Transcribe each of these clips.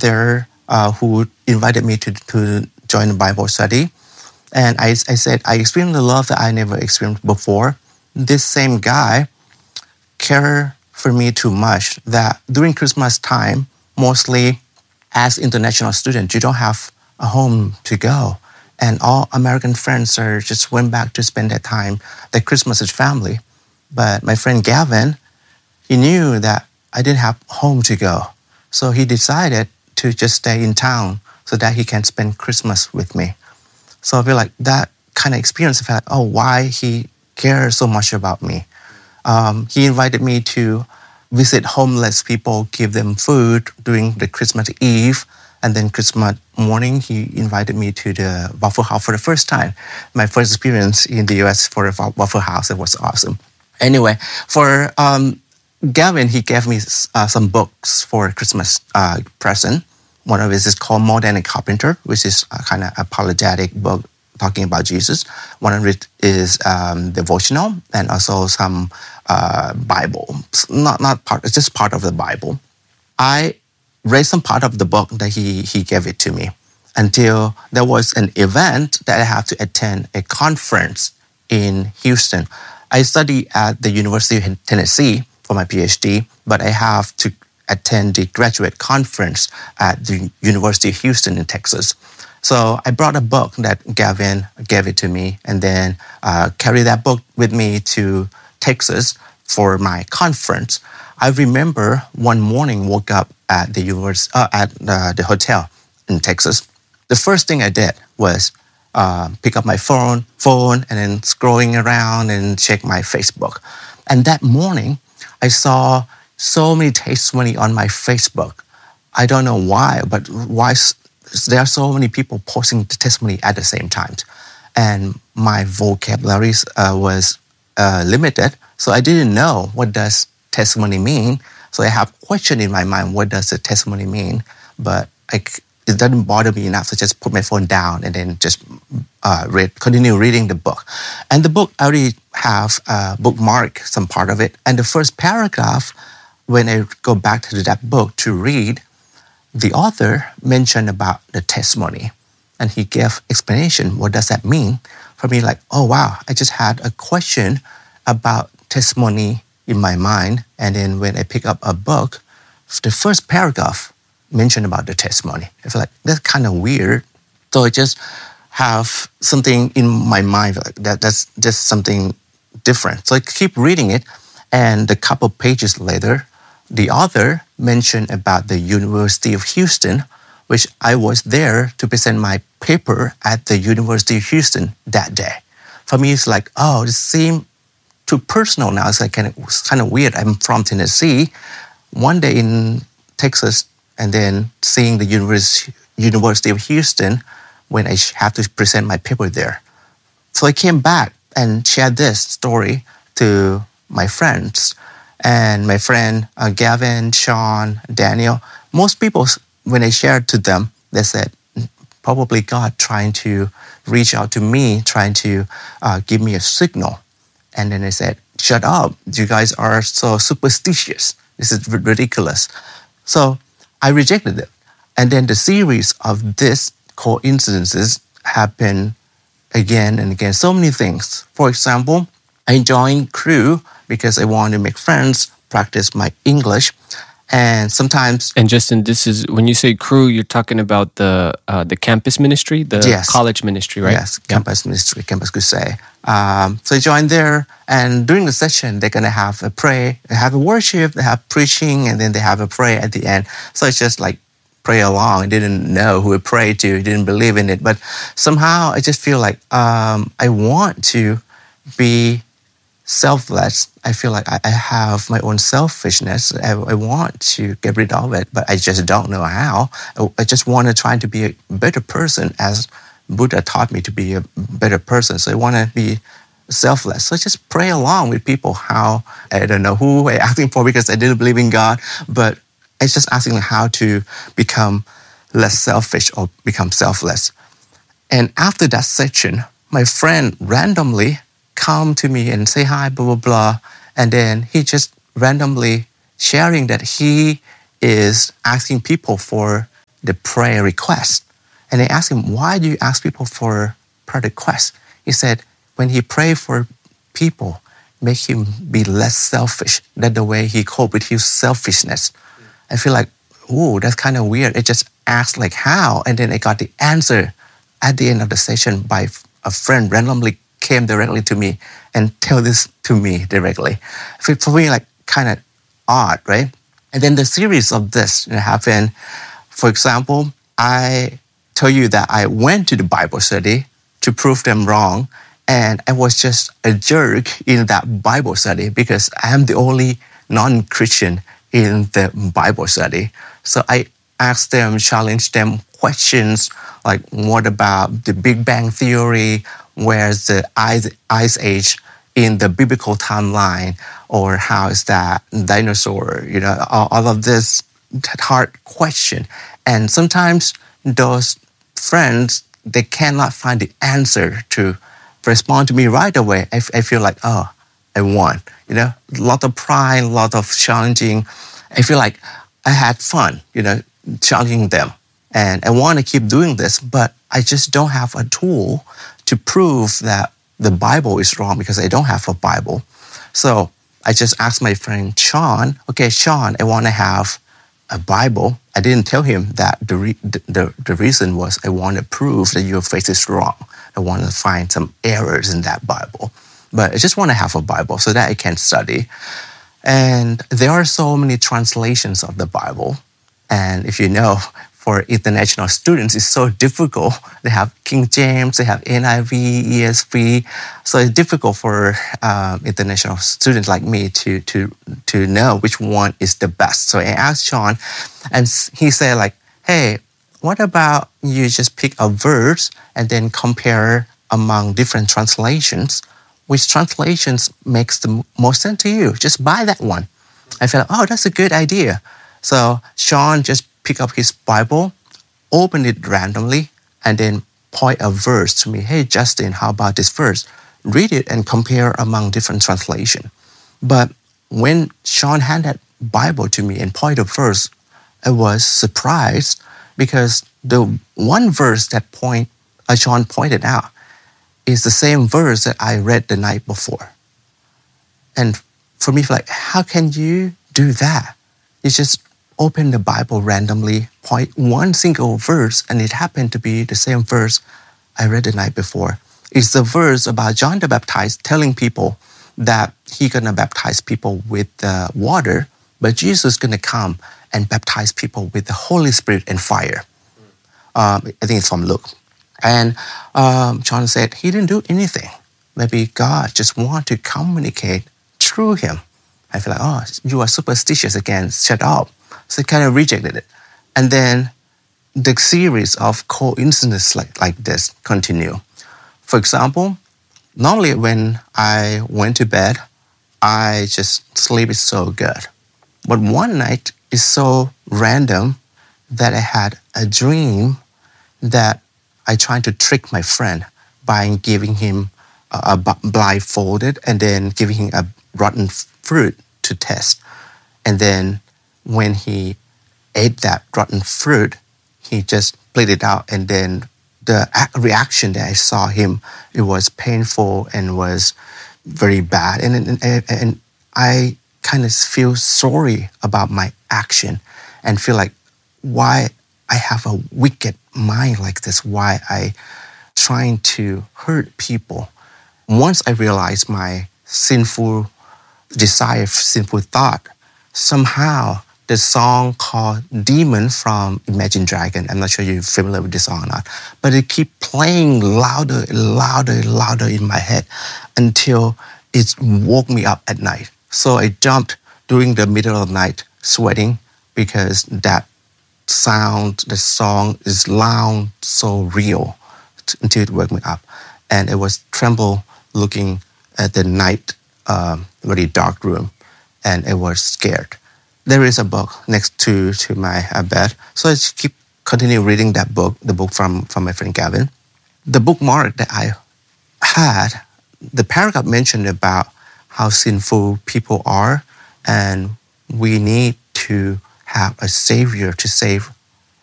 there who invited me to join the Bible study. And I said, I experienced the love that I never experienced before. This same guy cared for me too much that during Christmas time, mostly as international students, you don't have a home to go. And all American friends are just went back to spend their Christmas with family. But my friend Gavin, he knew that I didn't have home to go. So he decided to just stay in town so that he can spend Christmas with me. So I feel like that kind of experience, I felt like, oh, why he cares so much about me. He invited me to visit homeless people, give them food during the Christmas Eve. And then Christmas morning, he invited me to the Waffle House for the first time. My first experience in the US for a Waffle House, it was awesome. Anyway, for Gavin, he gave me some books for Christmas present. One of it is called More Than a Carpenter, which is a kind of apologetic book talking about Jesus. One of it is devotional and also some Bible. Not part, it's just part of the Bible. I read some part of the book that he gave it to me until there was an event that I had to attend a conference in Houston. I study at the University of Tennessee for my PhD, but I have to attend the graduate conference at the University of Houston in Texas. So I brought a book that Gavin gave it to me and then carried that book with me to Texas for my conference. I remember one morning woke up at the the hotel in Texas. The first thing I did was pick up my phone and then scrolling around and check my Facebook. And that morning, I saw so many testimony on my Facebook. I don't know why, but why there are so many people posting the testimony at the same time. And my vocabulary was limited, so I didn't know what does testimony mean. So I have a question in my mind, what does the testimony mean? But it doesn't bother me enough to just put my phone down and then just continue reading the book. And the book, I already have bookmarked some part of it. And the first paragraph, when I go back to that book to read, the author mentioned about the testimony. And he gave explanation, what does that mean? For me, like, oh wow, I just had a question about testimony in my mind. And then when I pick up a book, the first paragraph mentioned about the testimony. I feel like that's kind of weird. So I just have something in my mind like that's just something different. So I keep reading it. And a couple pages later, the author mentioned about the University of Houston, which I was there to present my paper at the University of Houston that day. For me, it's like, oh, it seemed too personal now. It's like kind of weird. I'm from Tennessee, one day in Texas, and then seeing the University of Houston when I have to present my paper there. So I came back and shared this story to my friends. And my friend Gavin, Sean, Daniel, most people, when I shared to them, they said, probably God trying to reach out to me, trying to give me a signal. And then they said, shut up, you guys are so superstitious. This is ridiculous. So I rejected it. And then the series of these coincidences happened again and again. So many things. For example, I joined Cru because I wanted to make friends, practice my English. And sometimes... And Justin, this is, when you say Cru, you're talking about the campus ministry, the yes. college ministry, right? Yes, campus ministry, Campus Crusade. So I joined there, and during the session, they're going to have a prayer, they have a worship, they have preaching, and then they have a prayer at the end. So it's just like pray along. I didn't know who I prayed to, didn't believe in it. But somehow I just feel like I want to be selfless. I feel like I have my own selfishness. I want to get rid of it, but I just don't know how. I just want to try to be a better person as Buddha taught me to be a better person. So I want to be selfless. So I just pray along with people how, I don't know who I'm asking for because I didn't believe in God, but it's just asking how to become less selfish or become selfless. And after that section, my friend randomly come to me and say hi, blah, blah, blah. And then he just randomly sharing that he is asking people for the prayer request. And they asked him, why do you ask people for prayer requests? He said, when he prayed for people, make him be less selfish. That's the way he coped with his selfishness. I feel like, ooh, that's kind of weird. It just asked like how, and then I got the answer at the end of the session by a friend randomly came directly to me and tell this to me directly. For me, like kind of odd, right? And then the series of this happened. For example, I tell you that I went to the Bible study to prove them wrong, and I was just a jerk in that Bible study because I am the only non-Christian in the Bible study. So I asked them, challenged them questions like, what about the Big Bang Theory? Where's the Ice Age in the biblical timeline? Or how is that dinosaur? All of this hard question. And sometimes those friends, they cannot find the answer to respond to me right away. I feel like, oh, I won. A lot of pride, a lot of challenging. I feel like I had fun, challenging them. And I want to keep doing this, but I just don't have a tool to prove that the Bible is wrong because I don't have a Bible. So I just asked my friend Sean, okay, Sean, I want to have a Bible. I didn't tell him that the reason was I want to prove that your faith is wrong. I want to find some errors in that Bible. But I just want to have a Bible so that I can study. And there are so many translations of the Bible. And if you know, for international students, it's so difficult. They have King James, they have NIV, ESV. So it's difficult for international students like me to know which one is the best. So I asked Sean, and he said like, hey, what about you just pick a verse and then compare among different translations? Which translations makes the most sense to you? Just buy that one. I felt, oh, that's a good idea. So Sean just picked up his Bible, opened it randomly, and then point a verse to me. Hey, Justin, how about this verse? Read it and compare among different translations. But when Sean handed that Bible to me and pointed a verse, I was surprised because the one verse that Sean pointed out is the same verse that I read the night before. And for me, like, how can you do that? You just open the Bible randomly, point one single verse, and it happened to be the same verse I read the night before. It's the verse about John the Baptist telling people that he's going to baptize people with water, but Jesus is going to come and baptize people with the Holy Spirit and fire. I think it's from Luke. And John said he didn't do anything. Maybe God just want to communicate through him. I feel like, oh, you are superstitious again, shut up. So I kind of rejected it. And then the series of coincidences like this continue. For example, normally when I went to bed, I just sleep so good. But one night is so random that I had a dream that I tried to trick my friend by giving him a blindfolded and then giving him a rotten fruit to test. And then when he ate that rotten fruit, he just split it out. And then the reaction that I saw him, it was painful and was very bad. And I kind of feel sorry about my action and feel like why I have a wicked mind like this, why I trying to hurt people. Once I realized my sinful desire, sinful thought, somehow the song called Demon from Imagine Dragon, I'm not sure you're familiar with this song or not, but it keep playing louder and louder and louder in my head until it woke me up at night. So I jumped during the middle of the night sweating because that sound, the song is loud, so real until it woke me up. And it was tremble looking at the night, very dark room, and I was scared. There is a book next to my bed, so I just continue reading that book, the book from my friend Gavin. The bookmark that I had, the paragraph mentioned about how sinful people are, and we need to have a savior to save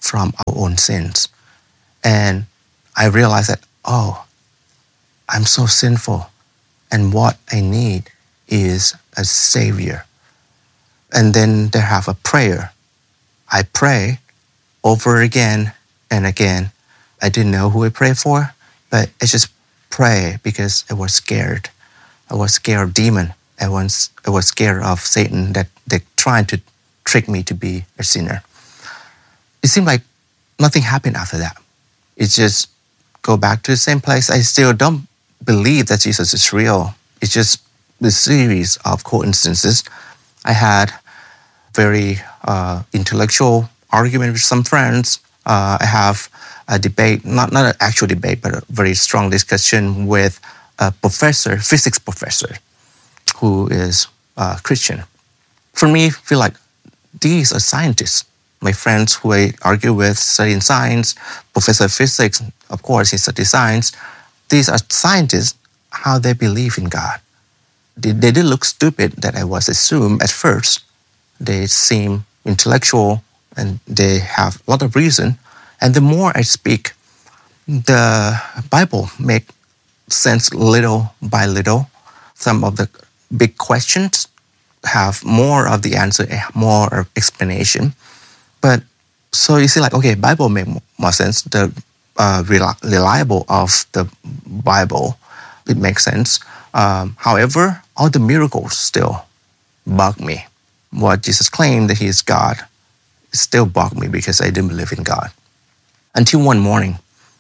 from our own sins. And I realized that, oh, I'm so sinful. And what I need is a Savior. And then they have a prayer. I pray over again and again. I didn't know who I prayed for, but I just pray because I was scared. I was scared of demon. I was scared of Satan that they're trying to trick me to be a sinner. It seemed like nothing happened after that. It just go back to the same place. I still don't believe that Jesus is real. It's just the series of coincidences. I had very intellectual argument with some friends. I have a debate, not an actual debate, but a very strong discussion with a professor, physics professor, who is Christian. For me, I feel like these are scientists. My friends who I argue with, studying science, professor of physics, of course, he studies science. These are scientists, how they believe in God. They did look stupid that I was assumed at first. They seem intellectual and they have a lot of reason. And the more I speak, the Bible makes sense little by little. Some of the big questions have more of the answer, more of explanation. But so you see, like, okay, Bible make more sense. The reliable of the Bible, it makes sense. However, all the miracles still bug me. What Jesus claimed that he is God still bugged me because I didn't believe in God. Until one morning,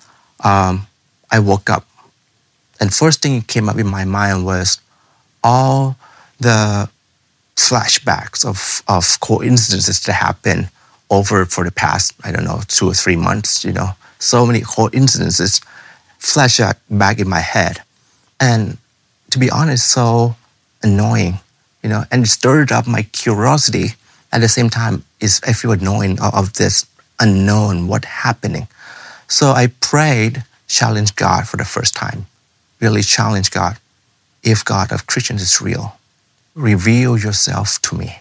I woke up, and first thing that came up in my mind was all the flashbacks of coincidences that happened over for the past, 2 or 3 months, So many coincidences flash back in my head. And to be honest, so annoying, and it stirred up my curiosity. At the same time, I feel annoying of this unknown, what happening. So I prayed, challenged God for the first time, really challenged God. If God of Christians is real, reveal yourself to me.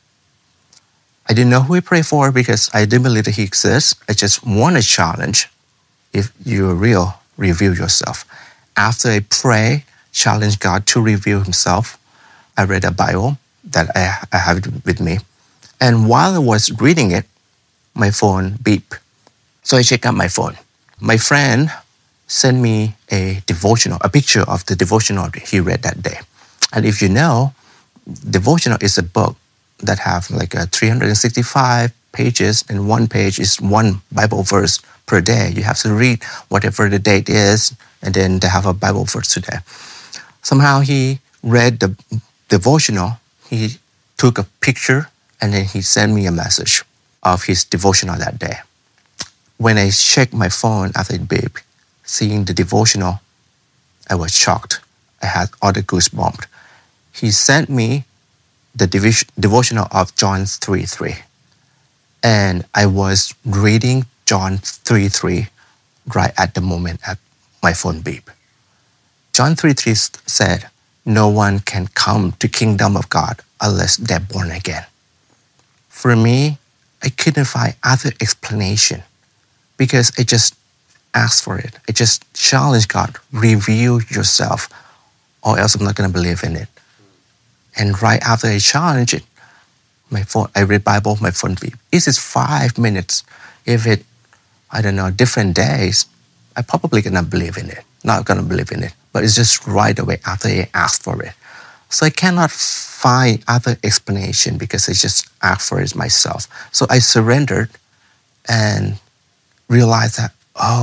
I didn't know who I prayed for because I didn't believe that he exists. I just want a challenge. If you're real, reveal yourself. After I pray, challenge God to reveal himself, I read a Bible that I have it with me. And while I was reading it, my phone beeped. So I checked out my phone. My friend sent me a devotional, a picture of the devotional he read that day. And if you know, devotional is a book that have like 365 pages, and one page is one Bible verse per day. You have to read whatever the date is, and then they have a Bible verse today. Somehow he read the devotional, he took a picture, and then he sent me a message of his devotional that day. When I checked my phone after it beeped, seeing the devotional, I was shocked. I had all the goosebumps. He sent me the devotional of John 3:3. And I was reading John 3:3 right at the moment at my phone beep. John 3:3 said, no one can come to kingdom of God unless they're born again. For me, I couldn't find other explanation because I just asked for it. I just challenged God, reveal yourself, or else I'm not going to believe in it. And right after I challenged it, I read Bible, my phone beep. This is 5 minutes. If it, different days, I probably gonna believe in it. Not gonna believe in it. But it's just right away after I asked for it. So I cannot find other explanation because I just asked for it myself. So I surrendered and realized that,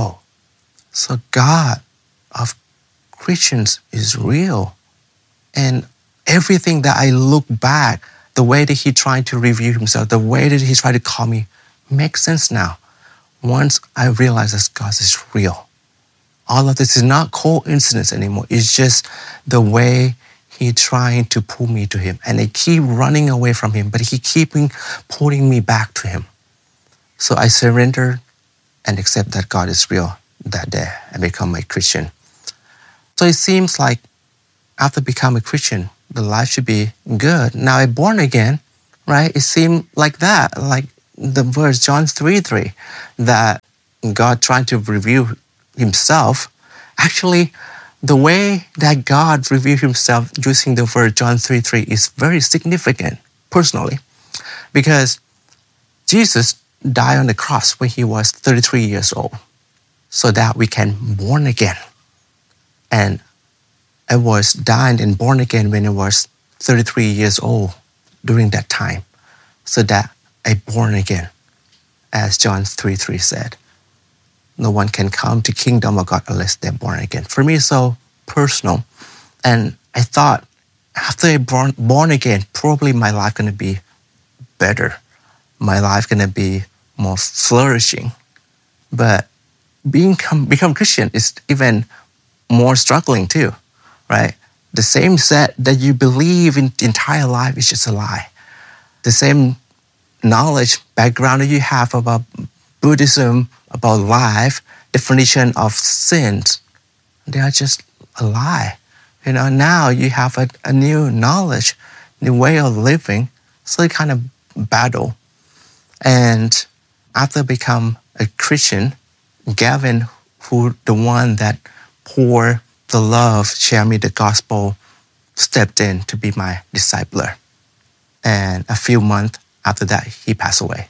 so God of Christians is real. And everything that I look back, the way that he tried to reveal himself, the way that he tried to call me, makes sense now. Once I realized that God is real. All of this is not coincidence anymore. It's just the way he trying to pull me to him. And I keep running away from him, but he keeping pulling me back to him. So I surrendered and accept that God is real that day and become a Christian. So it seems like after becoming a Christian, the life should be good. Now I'm born again, right? It seemed like that. Like the verse John 3:3 that God trying to reveal himself, actually the way that God revealed himself using the verse John 3:3 is very significant personally, because Jesus died on the cross when he was 33 years old so that we can born again. And I was died and born again when I was 33 years old during that time, so that I born again, as John 3:3 said. No one can come to kingdom of God unless they're born again. For me, it's so personal. And I thought, after I born again, probably my life gonna be better. My life gonna be more flourishing. But become Christian is even more struggling too, right? The same set that you believe in the entire life is just a lie. The same knowledge, background that you have about Buddhism, about life, definition of sins, they are just a lie. Now you have a new knowledge, new way of living, so it kind of battle. And after become a Christian, Gavin, who the one that poured the love, shared me the gospel, stepped in to be my discipler. And a few months after that, he passed away.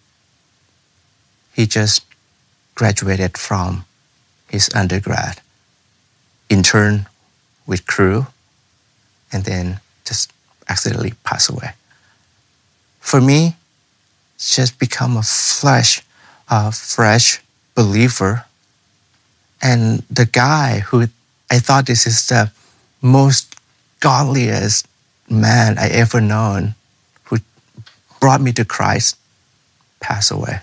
He just graduated from his undergrad, interned with Cru, and then just accidentally passed away. For me, just become a fresh believer. And the guy who I thought this is the most godliest man I ever known, who brought me to Christ, passed away.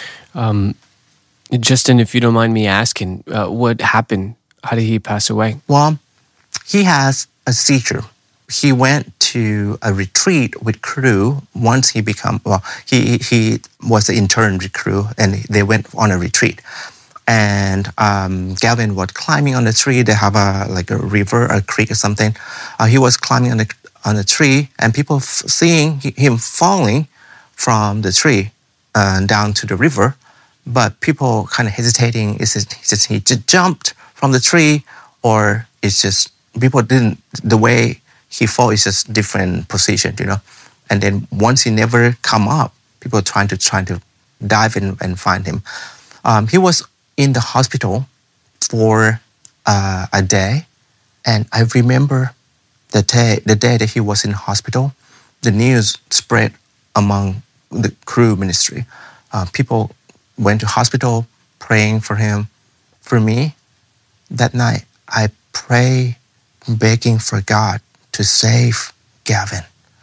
Justin, if you don't mind me asking, what happened? How did he pass away? Well, he has a seizure. He went to a retreat with Cru once he was an intern with Cru, and they went on a retreat. And Gavin was climbing on the tree. They have a river, a creek or something. He was climbing on the tree, and people seeing him falling from the tree down to the river. But people kind of hesitating. Is it he just jumped from the tree, or it's just people didn't, the way he fall is just different position, And then once he never come up, people trying to dive in and find him. He was in the hospital for a day, and I remember the day that he was in hospital. The news spread among the Cru ministry. People went to hospital praying for him. For me, that night, I pray begging for God to save Gavin.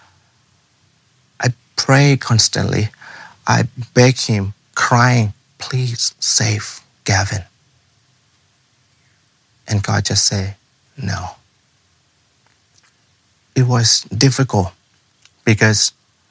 I pray constantly. I beg him, crying, please save Gavin. And God just said, no. It was difficult because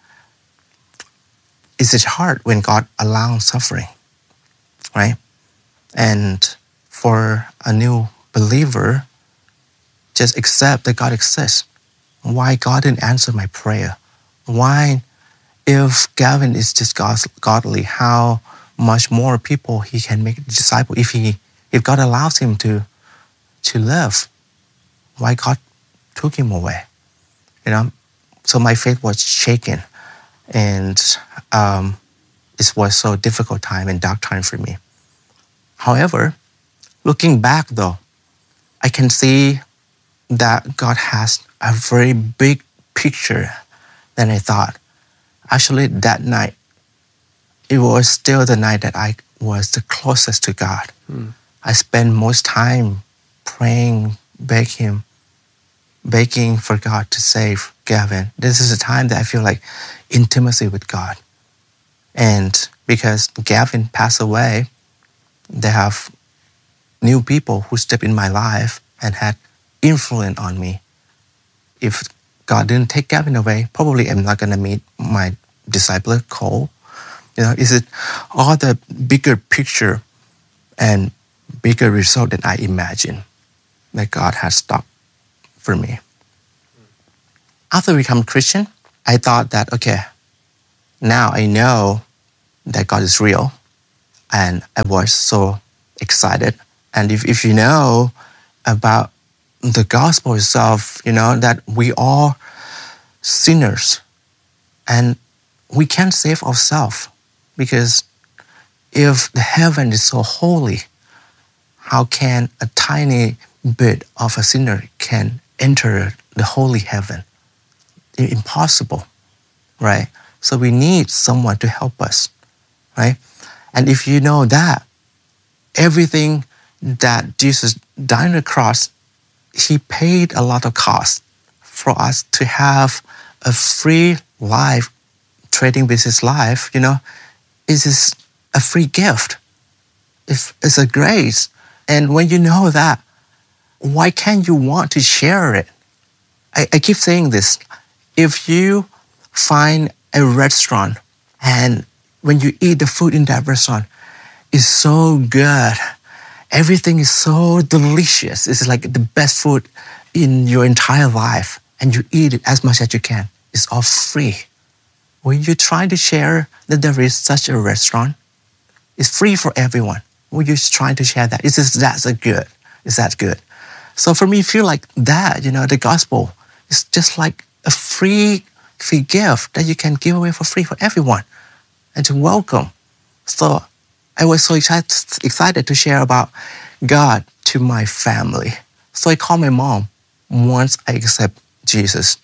it's hard when God allows suffering, right? And for a new believer, just accept that God exists. Why God didn't answer my prayer? Why, if Gavin is just godly, how much more people he can make disciple if God allows him to live? Why God took him away? So my faith was shaken, and it was so difficult time and dark time for me. However, looking back though, I can see that God has a very big picture than I thought. Actually, that night, it was still the night that I was the closest to God. I spent most time praying, begging for God to save Gavin. This is a time that I feel like intimacy with God. And because Gavin passed away, they have new people who stepped in my life and had influence on me. If God didn't take Gavin away, probably I'm not going to meet my discipler, Cole. Is it all the bigger picture and bigger result than I imagine that God has stopped for me. After I become Christian, I thought that, okay, now I know that God is real. And I was so excited. And if you know about the gospel itself, you know that we are sinners and we can't save ourselves, because if the heaven is so holy, how can a tiny bit of a sinner can enter the holy heaven? Impossible, right? So we need someone to help us, right? And if you know that everything that Jesus died on the cross, he paid a lot of cost for us to have a free life, trading with his life, you know, it is a free gift. It's a grace. And when you know that, why can't you want to share it? I keep saying this. If you find a restaurant and when you eat the food in that restaurant, it's so good. Everything is so delicious. It's like the best food in your entire life. And you eat it as much as you can. It's all free. When you try to share that there is such a restaurant, it's free for everyone. When you try to share that, it's just that good. It's that good. So for me, I feel like that, you know, the gospel is just like a free gift that you can give away for free for everyone and to welcome. So I was so excited to share about God to my family. So I called my mom once I accept Jesus.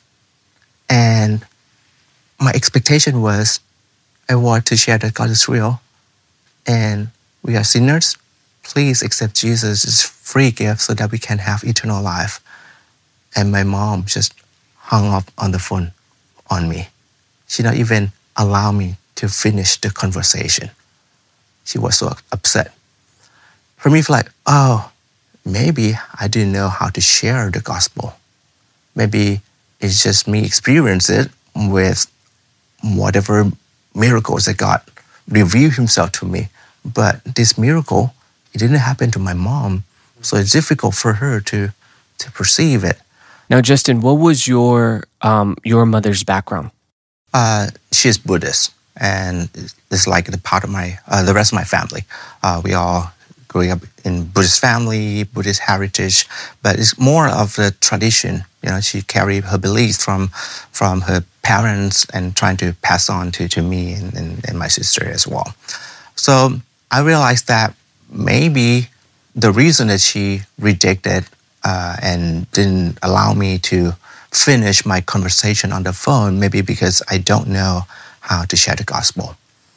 And my expectation was I want to share that God is real and we are sinners. Please accept Jesus as a free gift so that we can have eternal life. And my mom just hung up on the phone on me. She not even allow me to finish the conversation. She was so upset. For me, it's like, oh, maybe I didn't know how to share the gospel. Maybe it's just me experience it with whatever miracles that God revealed himself to me. But this miracle, it didn't happen to my mom. So it's difficult for her to perceive it. Now, Justin, what was your mother's background? She's Buddhist, and it's like the part of the rest of my family. We all grew up in Buddhist family, Buddhist heritage, but it's more of the tradition. You know, she carried her beliefs from her parents and trying to pass on to me and my sister as well. So I realized that maybe the reason that she rejected and didn't allow me to finish my conversation on the phone, maybe because I don't know how to share the gospel.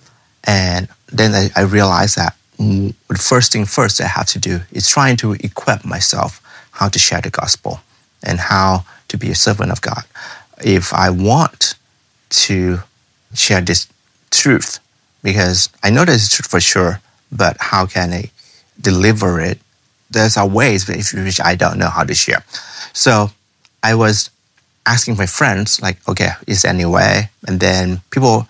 And then I realized that the first thing first I have to do is trying to equip myself how to share the gospel and how to be a servant of God. If I want to share this truth, because I know this is truth for sure, but how can I deliver it? There's are ways which I don't know how to share. So I was asking my friends, like, okay, is there any way? And then people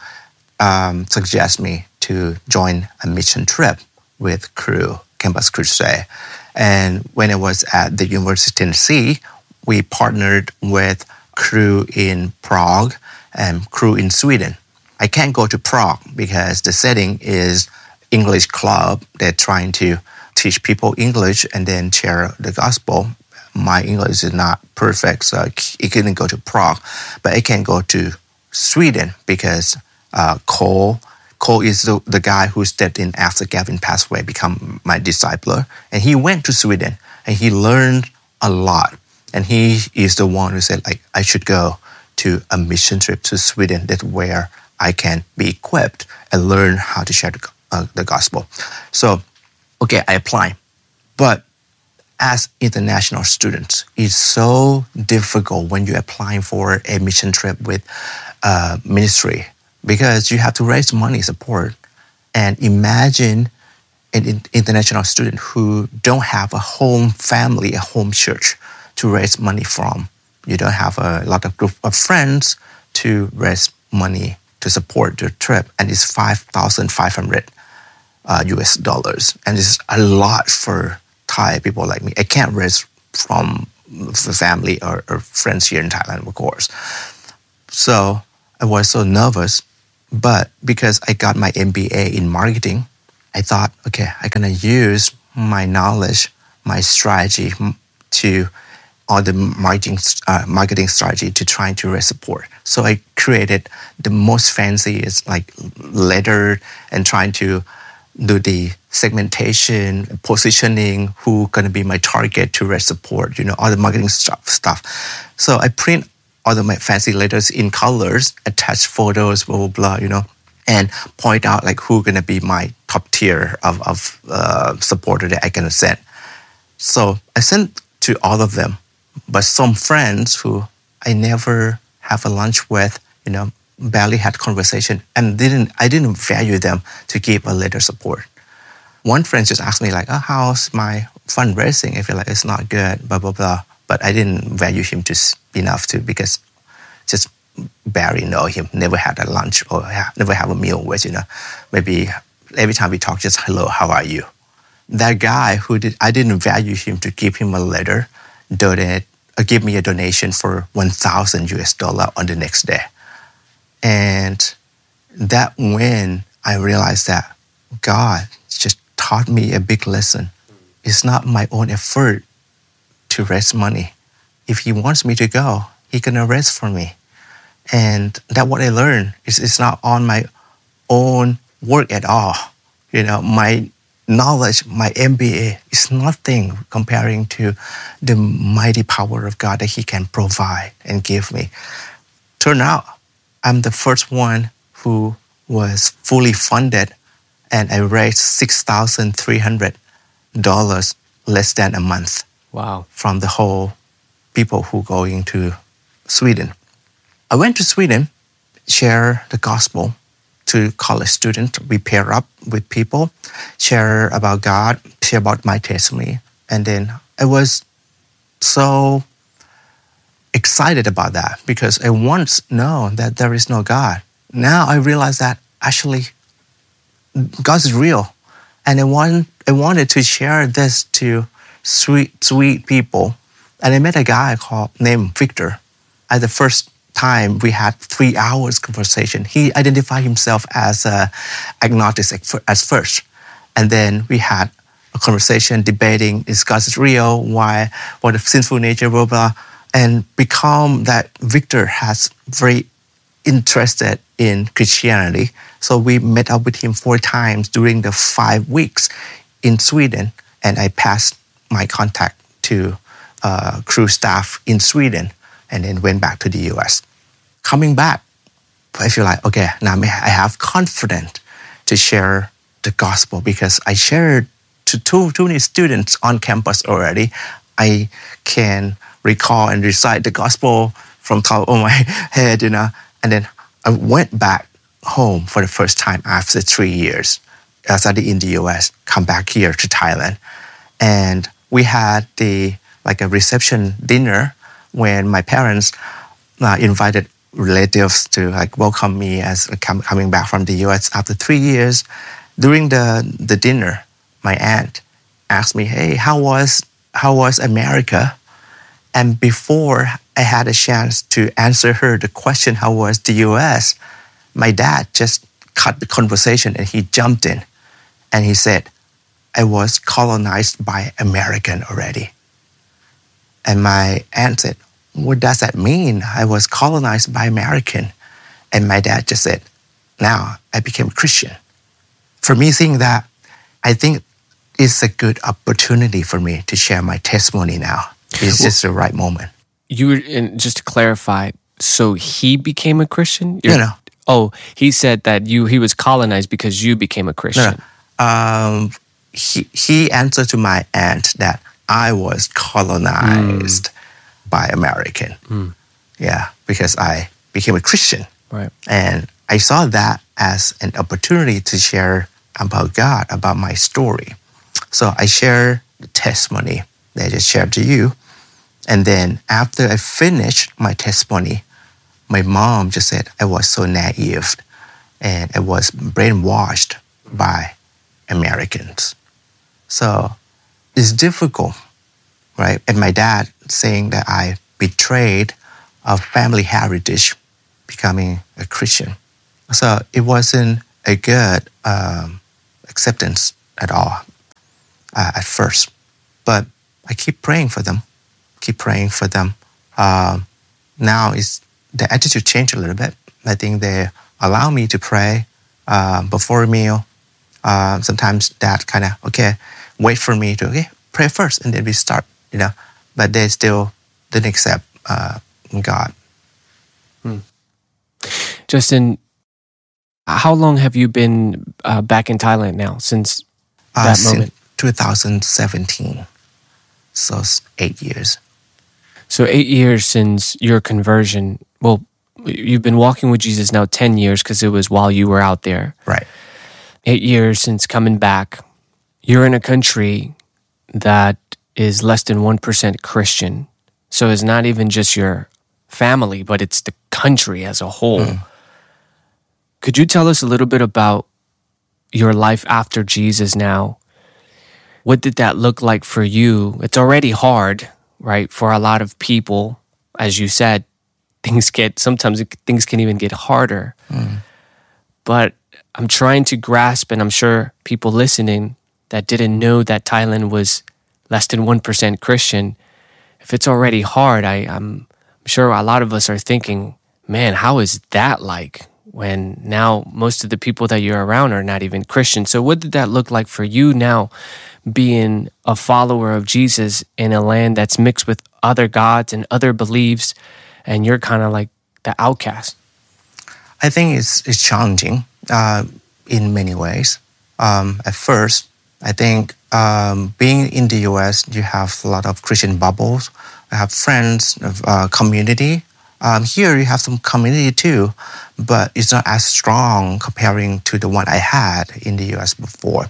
suggest me to join a mission trip with Cru, Campus Crusade. And when I was at the University of Tennessee, we partnered with Cru in Prague and Cru in Sweden. I can't go to Prague because the setting is English club. They're trying to teach people English and then share the gospel. My English is not perfect, so I couldn't go to Prague. But I can go to Sweden because Cole is the guy who stepped in after Gavin passed away, become my discipler. And he went to Sweden and he learned a lot. And he is the one who said, like, I should go to a mission trip to Sweden. That's where I can be equipped and learn how to share the gospel. So, okay, I apply. But as international students, it's so difficult when you're applying for a mission trip with ministry because you have to raise money support. And imagine an international student who don't have a home family, a home church to raise money from. You don't have a lot of group of friends to raise money to support your trip. And it's $5,500 US dollars. And it's a lot for Thai people like me. I can't raise from the family or friends here in Thailand, of course. So I was so nervous But because I got my MBA in marketing, I thought, okay, I'm gonna use my knowledge, my strategy to all the marketing strategy to try to raise support. So I created the most fanciest like letter and trying to do the segmentation, positioning, who gonna be my target to raise support, all the marketing stuff. So I print all of my fancy letters in colors, attach photos, blah, blah, blah, and point out like who gonna be my top tier of supporter that I can send. So I sent to all of them, but some friends who I never have a lunch with, barely had conversation, and I didn't value them to give a letter support. One friend just asked me like, oh, how's my fundraising? I feel like it's not good, blah, blah, blah. But I didn't value him just enough to, because just barely know him, never had a lunch or never have a meal with, maybe every time we talk, just hello, how are you? That guy I didn't value him to give him a letter, give me a donation for $1,000 on the next day. And that when I realized that God just taught me a big lesson. It's not my own effort to raise money. If he wants me to go, he can raise for me. And that's what I learned. It's not on my own work at all. My knowledge, my MBA is nothing comparing to the mighty power of God that he can provide and give me. Turn out, I'm the first one who was fully funded, and I raised $6,300 less than a month. Wow. From the whole people who going to Sweden. I went to Sweden, share the gospel to college students. We pair up with people, share about God, share about my testimony. And then I was so excited about that because I once known that there is no God. Now I realize that actually God is real. And I wanted to share this to sweet people. And I met a guy named Victor. At the first time, we had 3 hours conversation. He identified himself as agnostic at first. And then we had a conversation debating, is God real? Why? What the sinful nature, blah, blah. And become that Victor has very interested in Christianity. So we met up with him 4 times during the 5 weeks in Sweden. And I passed my contact to crew staff in Sweden and then went back to the US. Coming back, I feel like, okay, now I have confidence to share the gospel because I shared to too many students on campus already. I can recall and recite the gospel from top of my head, And then I went back home for the first time after 3 years. I studied in the US, come back here to Thailand. And we had a reception dinner when my parents invited relatives to welcome me as coming back from the US after 3 years. During the dinner, my aunt asked me, hey, how was America? And before I had a chance to answer her the question, how was the US, my dad just cut the conversation and he jumped in. And he said, I was colonized by American already. And my aunt said, what does that mean? I was colonized by American. And my dad just said, now I became a Christian. For me, seeing that, I think it's a good opportunity for me to share my testimony now. It's just the right moment. And just to clarify, so he became a Christian? No. Oh, he said that he was colonized because you became a Christian. No. He answered to my aunt that I was colonized by American. Yeah, because I became a Christian. Right. And I saw that as an opportunity to share about God, about my story. So I share the testimony that I just shared to you. And then after I finished my testimony, my mom just said I was so naive and I was brainwashed by Americans. So it's difficult, right? And my dad saying that I betrayed a family heritage becoming a Christian. So it wasn't a good acceptance at all at first. But I keep praying for them, Now the attitude changed a little bit. I think they allow me to pray before a meal. Sometimes that kind of, wait for me to, pray first and then we start, But they still didn't accept God. Justin, how long have you been back in Thailand now since that moment? Since 2017. So it's 8 years. So 8 years since your conversion. Well, you've been walking with Jesus now 10 years because it was while you were out there. Right. 8 years since coming back. You're in a country that is less than 1% Christian. So it's not even just your family, but it's the country as a whole. Could you tell us a little bit about your life after Jesus now? What did that look like for you? It's already hard, right? For a lot of people, as you said, sometimes things can even get harder. But I'm trying to grasp, and I'm sure people listening that didn't know that Thailand was less than 1% Christian, if it's already hard, I'm sure a lot of us are thinking, man, how is that like when now most of the people that you're around are not even Christian? So what did that look like for you now, being a follower of Jesus in a land that's mixed with other gods and other beliefs, and you're kind of like the outcast? I think it's challenging in many ways. At first, I think being in the U.S., you have a lot of Christian bubbles. I have friends, community. Here you have some community too, but it's not as strong comparing to the one I had in the U.S. before.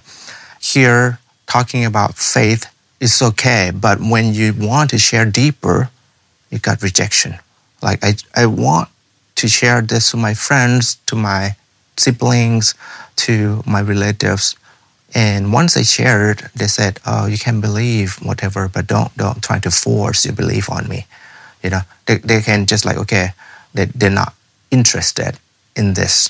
Here, talking about faith is okay, but when you want to share deeper, you got rejection. Like I want to share this to my friends, to my siblings, to my relatives. And once I shared, they said, "Oh, you can believe whatever, but don't try to force your belief on me." They can just like, they're not interested in this.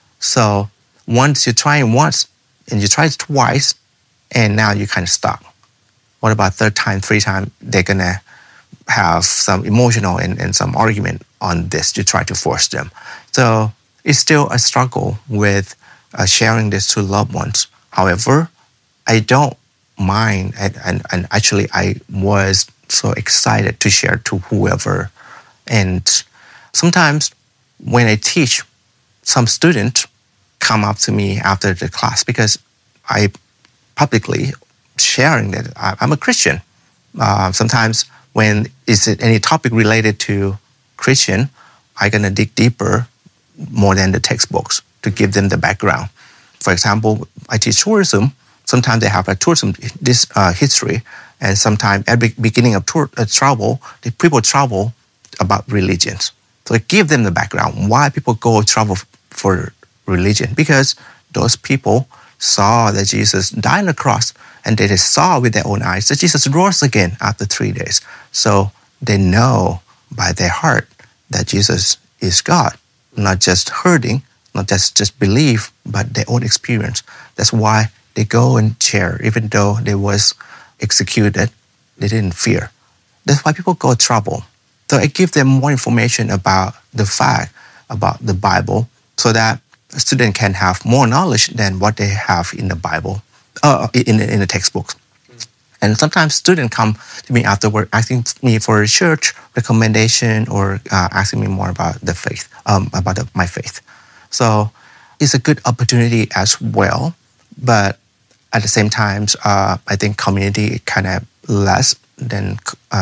So once you try once and you try it twice, and now you kind of stuck. What about third time, three time? They're gonna have some emotional and some argument on this to try to force them. So it's still a struggle with sharing this to loved ones. However, I don't mind, and actually I was so excited to share to whoever. And sometimes when I teach, some students come up to me after the class because I publicly sharing that I'm a Christian. Sometimes when is it any topic related to Christian, I'm gonna dig deeper more than the textbooks to give them the background. For example, I teach tourism. Sometimes they have a tourism history, and sometimes at the beginning of travel, the people travel about religions. So I give them the background why people go travel for religion, because those people saw that Jesus died on the cross, and they saw with their own eyes that Jesus rose again after 3 days. So they know by their heart that Jesus is God, not just hearing, not just believe, but their own experience. That's why they go and share, even though they was executed, they didn't fear. That's why people go travel. So I give them more information about the fact about the Bible, so that a student can have more knowledge than what they have in the Bible, in the textbooks. And sometimes students come to me afterward asking me for a church recommendation or asking me more about the faith, my faith. So it's a good opportunity as well, but at the same time, I think community kind of less than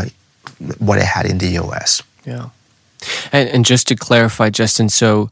what I had in the U.S. Yeah. And just to clarify, Justin, so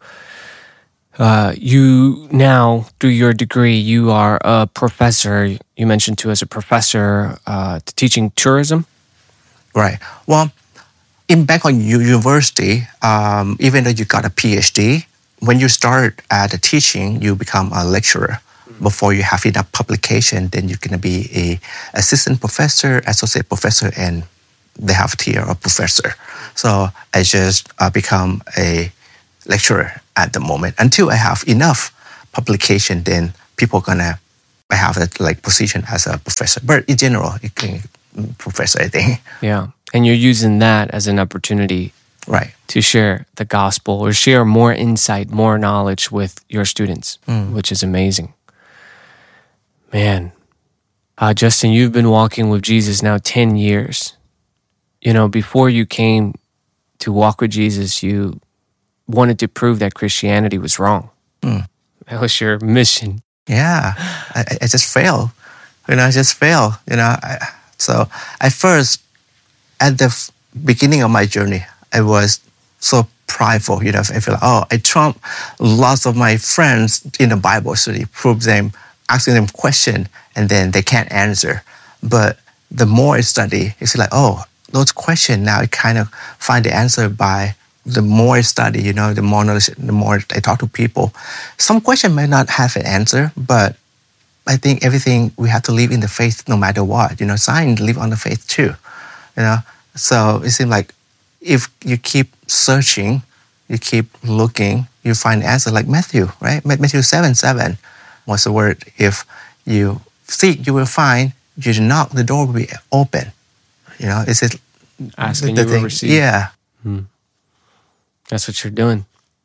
you now, through your degree, you are a professor. You mentioned too as a professor teaching tourism. Right. Well, back on university, even though you got a PhD, when you start at the teaching, you become a lecturer. Before you have enough publication, then you're going to be a assistant professor, associate professor, and they have tier of professor. So I just become a lecturer at the moment. Until I have enough publication, then people gonna I have that like position as a professor. But in general, you can professor, I think. Yeah. And you're using that as an opportunity Right. to share the gospel or share more insight, more knowledge with your students, which is amazing. Man, Justin, you've been walking with Jesus now 10 years. You know, before you came to walk with Jesus, you wanted to prove that Christianity was wrong. That was your mission. Yeah, I just failed. I just failed. So at first, at the beginning of my journey, I was so prideful. I feel like, I trump lots of my friends in the Bible study, prove them, asking them questions, and then they can't answer. But the more I study, it's like, those questions now I kind of find the answer by the more I study, the more knowledge, the more I talk to people. Some question may not have an answer, but I think everything we have to live in the faith no matter what. Science live on the faith too. So it seems like if you keep searching, you keep looking, you find the answer like Matthew, right? Matthew 7:7 was the word. If you seek, you will find. You knock, the door will be open. Is it asking you will receive? Yeah. That's what you're doing.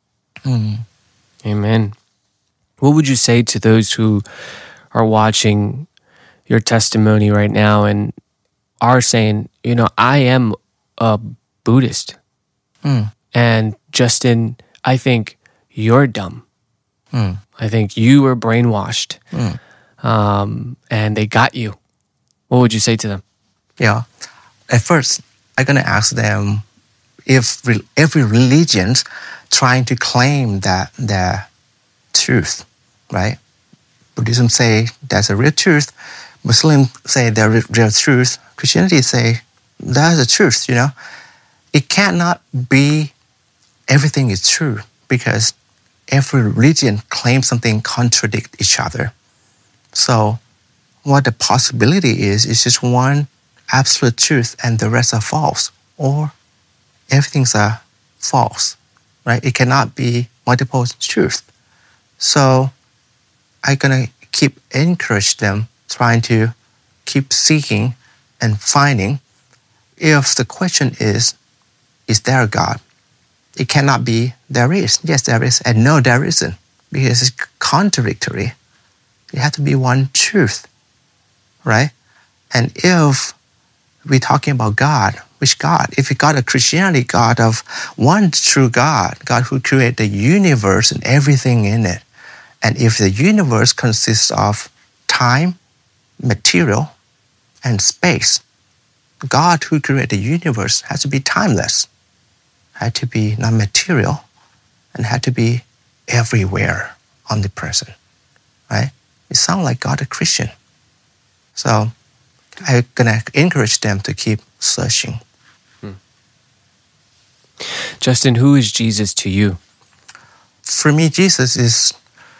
Amen. What would you say to those who are watching your testimony right now and are saying, I am a Buddhist. And Justin, I think you're dumb. I think you were brainwashed. And they got you. What would you say to them? Yeah. At first, I'm going to ask them if every religion trying to claim that their truth, right? Buddhism say that's a real truth. Muslims say they're real truth. Christianity say that's the truth, It cannot be everything is true because every religion claims something contradict each other. So what the possibility is just one absolute truth and the rest are false, or everything's a false, right? It cannot be multiple truth. So I'm gonna keep encourage them, trying to keep seeking and finding. If the question is there a God? It cannot be there is. Yes, there is, and no, there isn't, because it's contradictory. It has to be one truth, right? And if we're talking about God, which God? If we got a Christianity God of one true God, God who created the universe and everything in it, and if the universe consists of time, material, and space, God who created the universe has to be timeless, had to be non-material, and had to be everywhere, omnipresent, right? It sounds like God a Christian. So I'm going to encourage them to keep searching. Justin, who is Jesus to you? For me, Jesus is,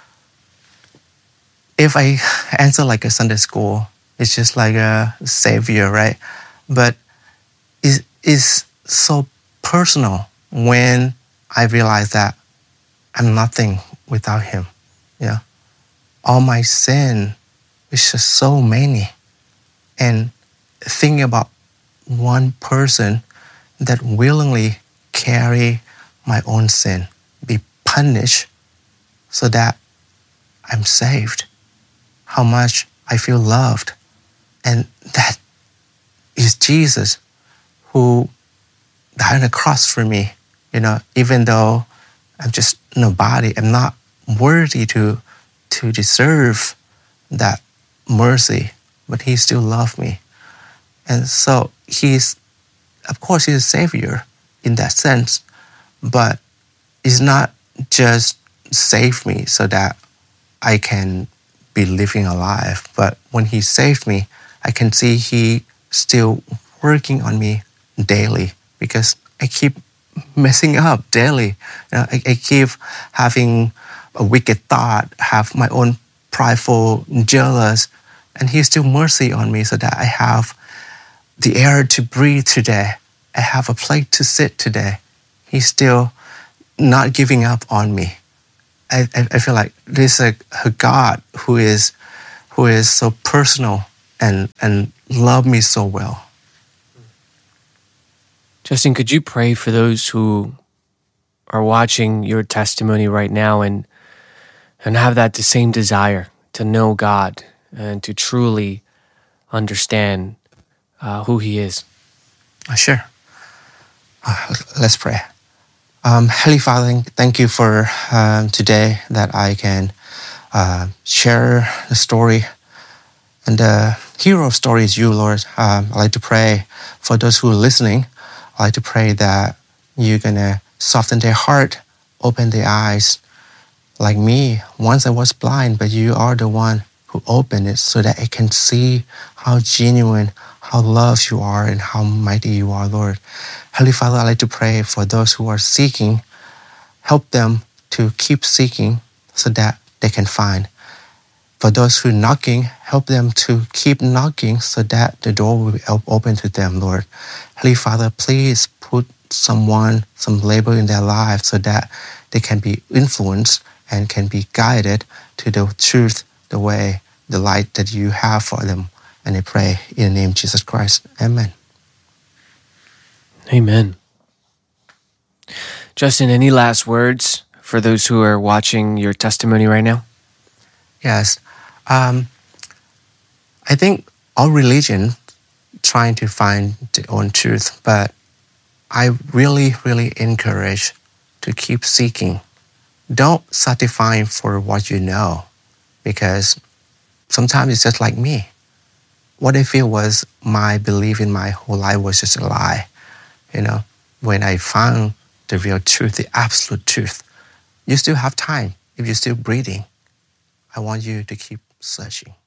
if I answer like a Sunday school, it's just like a savior, right? But it's so personal when I realize that I'm nothing without him. All my sin is just so many. And thinking about one person that willingly carry my own sin, be punished so that I'm saved, how much I feel loved. And that is Jesus who died on the cross for me, even though I'm just nobody, I'm not worthy to deserve that mercy, but he still loved me. And so of course, he's a savior in that sense, but he's not just save me so that I can be living alive. But when he saved me, I can see he still working on me daily because I keep messing up daily. I keep having a wicked thought, have my own prideful, jealous, and he's still mercy on me so that I have the air to breathe today. I have a place to sit today. He still not giving up on me. I feel like there's a God who is so personal and love me so well. Justin, could you pray for those who are watching your testimony right now and have that the same desire to know God and to truly understand who He is? Sure. Let's pray. Heavenly Father, thank you for today that I can share the story. And the hero of story is you, Lord. I'd like to pray for those who are listening. I'd like to pray that you're going to soften their heart, open their eyes. Like me, once I was blind, but you are the one who opened it so that I can see how genuine, how loved you are, and how mighty you are, Lord. Heavenly Father, I'd like to pray for those who are seeking. Help them to keep seeking so that they can find. For those who are knocking, help them to keep knocking so that the door will be open to them, Lord. Heavenly Father, please put some labor in their life so that they can be influenced and can be guided to the truth, the way, the light that you have for them. And I pray in the name of Jesus Christ. Amen. Amen. Justin, any last words for those who are watching your testimony right now? Yes. I think all religion trying to find their own truth, but I really, really encourage to keep seeking. Don't satisfy for what you know, because sometimes it's just like me. What I feel was my belief in my whole life was just a lie. When I found the real truth, the absolute truth, you still have time. If you're still breathing, I want you to keep searching.